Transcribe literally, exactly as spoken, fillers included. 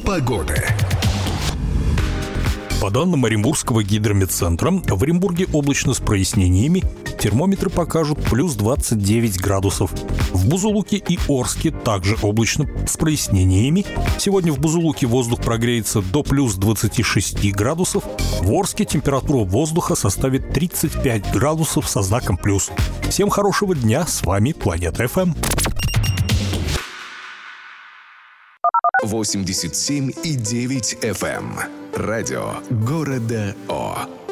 погоды. По данным Оренбургского гидрометцентра, в Оренбурге облачно с прояснениями, термометры покажут плюс двадцать девять градусов. В Бузулуке и Орске также облачно с прояснениями. Сегодня в Бузулуке воздух прогреется до плюс двадцати шести градусов. В Орске температура воздуха составит тридцать пять градусов со знаком плюс. Всем хорошего дня, с вами Планета эф эм. восемьдесят семь и девять эф эм. Радио города О.